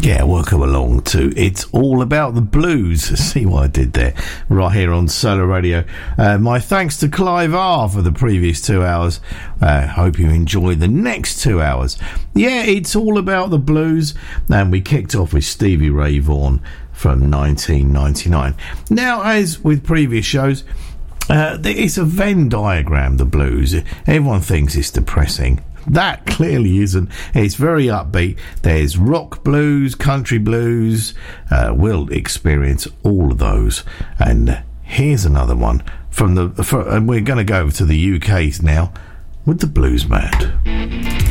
Yeah, welcome along to It's All About the Blues. See what I did there? Right here on Solar Radio. My thanks to Clive R for the previous 2 hours. Hope you enjoy the next 2 hours. Yeah, it's all about the blues. And we kicked off with Stevie Ray Vaughan from 1999. Now, as with previous shows, it's a Venn diagram, the blues. Everyone thinks it's depressing. That clearly isn't. It's very upbeat. There's rock blues, country blues. We'll experience all of those. And here's another one and we're going to go to the UK now with the Blues Mad.